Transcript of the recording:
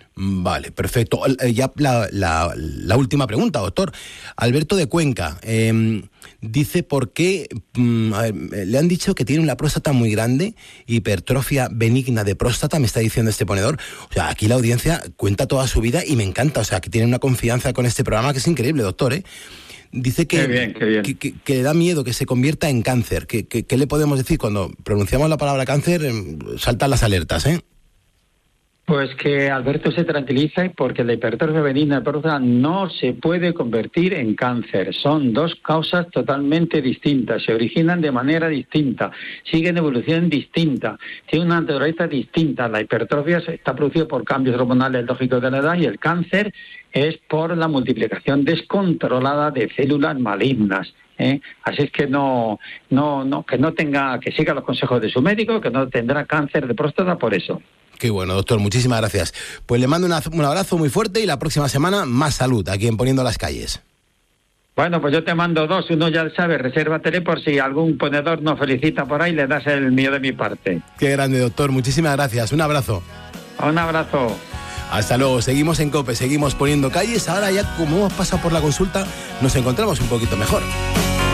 Vale, perfecto. Ya la última pregunta, doctor. Alberto de Cuenca dice por qué le han dicho que tiene la próstata muy grande, hipertrofia benigna de próstata, me está diciendo este ponedor. O sea, aquí la audiencia cuenta toda su vida y me encanta. O sea, que tiene una confianza con este programa que es increíble, doctor, ¿eh? Dice que, qué bien. Que le da miedo que se convierta en cáncer. ¿Qué le podemos decir? Cuando pronunciamos la palabra cáncer, saltan las alertas, ¿eh? Pues que Alberto se tranquilice porque la hipertrofia benigna de próstata no se puede convertir en cáncer. Son dos causas totalmente distintas, se originan de manera distinta, siguen evolución distinta, tienen una naturaleza distinta. La hipertrofia está producida por cambios hormonales lógicos de la edad y el cáncer es por la multiplicación descontrolada de células malignas. Así es que que siga los consejos de su médico, que no tendrá cáncer de próstata por eso. Qué bueno, doctor, muchísimas gracias. Pues le mando un abrazo muy fuerte y la próxima semana más salud aquí en Poniendo las Calles. Bueno, pues yo te mando dos, uno ya sabes, resérvatele por si algún ponedor nos felicita por ahí, le das el mío de mi parte. Qué grande, doctor, muchísimas gracias, un abrazo. Un abrazo. Hasta luego, seguimos en COPE, seguimos poniendo calles, ahora ya como hemos pasado por la consulta, nos encontramos un poquito mejor.